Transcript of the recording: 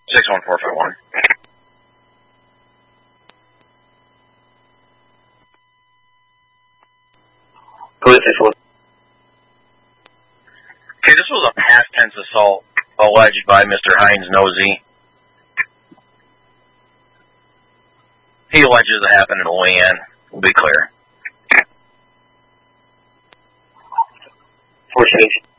61451. Police 61. Okay, this was a past tense assault alleged by Mr. Hines Nosey. He alleges it happened in Olean. We'll be clear. 4 station.